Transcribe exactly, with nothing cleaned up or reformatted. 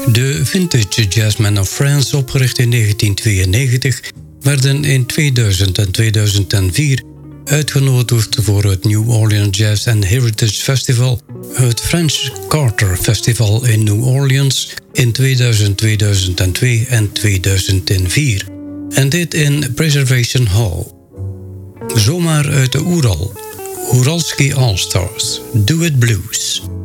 De Vintage Jazzmen of France, opgericht in negentien tweeënnegentig... werden in tweeduizend en tweeduizend vier uitgenodigd voor het New Orleans Jazz and Heritage Festival... het French Carter Festival in New Orleans in tweeduizend, tweeduizend twee en tweeduizend vier. En dit in Preservation Hall. Zomaar uit de Oeral. Uralski All Stars, Do It Blues.